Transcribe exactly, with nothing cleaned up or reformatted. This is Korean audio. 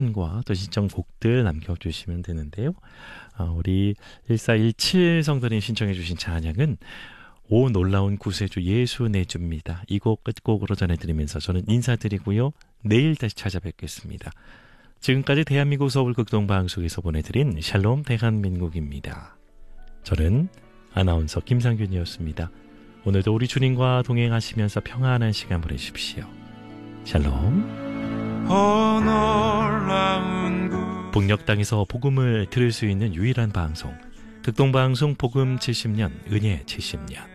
과 또 신청곡들 남겨주시면 되는데요. 아, 우리 일사일칠 성도님 신청해 주신 찬양은 오 놀라운 구세주 예수 내줍니다. 이 곡 끝곡으로 전해드리면서 저는 인사드리고요. 내일 다시 찾아뵙겠습니다. 지금까지 대한민국 서울극동방송에서 보내드린 샬롬 대한민국입니다. 저는 아나운서 김상균이었습니다. 오늘도 우리 주님과 동행하시면서 평안한 시간 보내십시오. 샬롬. 북녘 땅에서 복음을 들을 수 있는 유일한 방송, 극동방송 복음 칠십 년, 은혜 칠십 년.